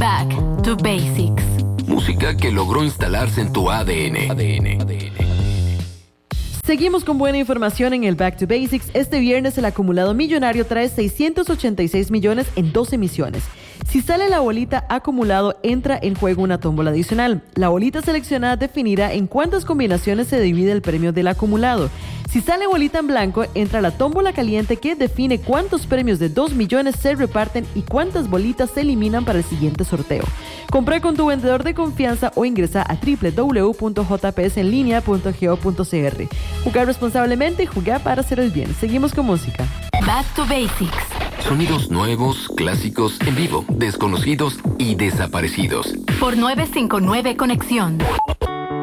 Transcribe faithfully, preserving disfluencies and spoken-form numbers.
Back to Basics. Música que logró instalarse en tu A D N. A D N. A D N. Seguimos con buena información en el Back to Basics. Este viernes el acumulado millonario trae seiscientos ochenta y seis millones en dos emisiones. Si sale la bolita acumulado, entra en juego una tómbola adicional. La bolita seleccionada definirá en cuántas combinaciones se divide el premio del acumulado. Si sale bolita en blanco, entra la tómbola caliente que define cuántos premios de dos millones se reparten y cuántas bolitas se eliminan para el siguiente sorteo. Compra con tu vendedor de confianza o ingresa a doble u doble u doble u punto j p s en línea punto go punto c r. Jugar responsablemente y jugar para hacer el bien. Seguimos con música. Back to Basics. Sonidos nuevos, clásicos, en vivo, desconocidos y desaparecidos. Por novecientos cincuenta y nueve Conexión.